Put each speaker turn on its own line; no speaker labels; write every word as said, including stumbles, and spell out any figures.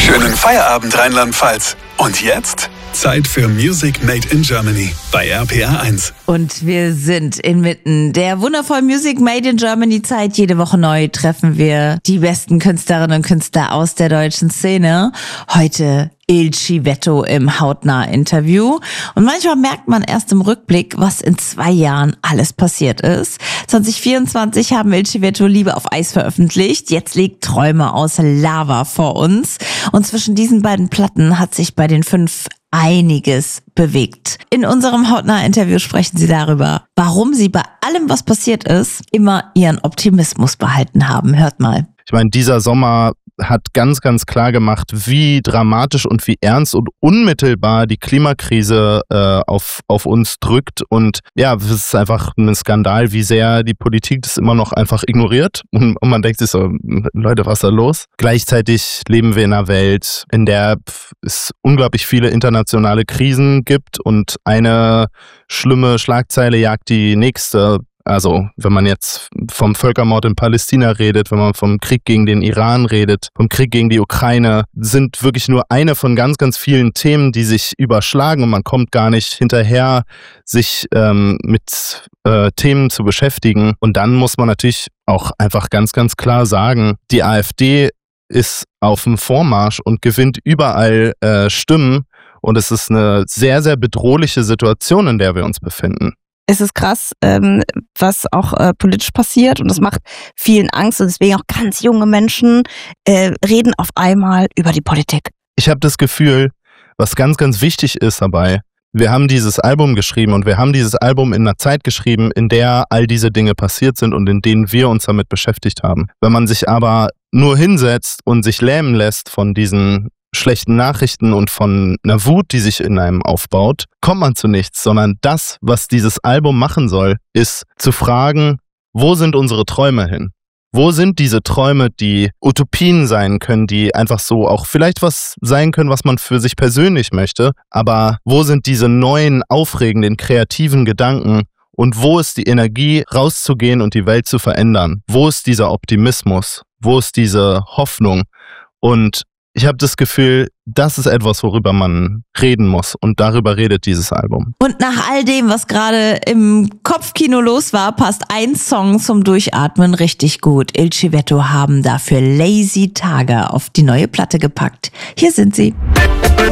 Schönen Feierabend, Rheinland-Pfalz. Und jetzt Zeit für Music Made in Germany bei R P R eins.
Und wir sind inmitten der wundervollen Music Made in Germany Zeit. Jede Woche neu treffen wir die besten Künstlerinnen und Künstler aus der deutschen Szene. Heute Il Civetto im Hautnah-Interview. Und manchmal merkt man erst im Rückblick, was in zwei Jahren alles passiert ist. zwanzig vierundzwanzig haben Il Civetto Liebe auf Eis veröffentlicht. Jetzt liegt Träume aus Lava vor uns. Und zwischen diesen beiden Platten hat sich bei den fünf einiges bewegt. In unserem Hautnah-Interview sprechen sie darüber, warum sie bei allem, was passiert ist, immer ihren Optimismus behalten haben. Hört mal.
Ich meine, dieser Sommer hat ganz, ganz klar gemacht, wie dramatisch und wie ernst und unmittelbar die Klimakrise äh, auf, auf uns drückt. Und ja, es ist einfach ein Skandal, wie sehr die Politik das immer noch einfach ignoriert. Und, und man denkt sich so, Leute, was ist da los? Gleichzeitig leben wir in einer Welt, in der es unglaublich viele internationale Krisen gibt und eine schlimme Schlagzeile jagt die nächste. Also wenn man jetzt vom Völkermord in Palästina redet, wenn man vom Krieg gegen den Iran redet, vom Krieg gegen die Ukraine, sind wirklich nur eine von ganz, ganz vielen Themen, die sich überschlagen und man kommt gar nicht hinterher, sich ähm, mit äh, Themen zu beschäftigen. Und dann muss man natürlich auch einfach ganz, ganz klar sagen, die AfD ist auf dem Vormarsch und gewinnt überall äh, Stimmen und es ist eine sehr, sehr bedrohliche Situation, in der wir uns befinden.
Es ist krass, ähm, was auch äh, politisch passiert und es macht vielen Angst und deswegen auch ganz junge Menschen äh, reden auf einmal über die Politik.
Ich habe das Gefühl, was ganz, ganz wichtig ist dabei, wir haben dieses Album geschrieben und wir haben dieses Album in einer Zeit geschrieben, in der all diese Dinge passiert sind und in denen wir uns damit beschäftigt haben. Wenn man sich aber nur hinsetzt und sich lähmen lässt von diesen schlechten Nachrichten und von einer Wut, die sich in einem aufbaut, kommt man zu nichts, sondern das, was dieses Album machen soll, ist zu fragen, wo sind unsere Träume hin? Wo sind diese Träume, die Utopien sein können, die einfach so auch vielleicht was sein können, was man für sich persönlich möchte, aber wo sind diese neuen, aufregenden, kreativen Gedanken und wo ist die Energie, rauszugehen und die Welt zu verändern? Wo ist dieser Optimismus? Wo ist diese Hoffnung? Und ich habe das Gefühl, das ist etwas, worüber man reden muss und darüber redet dieses Album.
Und nach all dem, was gerade im Kopfkino los war, passt ein Song zum Durchatmen richtig gut. Il Civetto haben dafür Lazy Tage auf die neue Platte gepackt. Hier sind sie.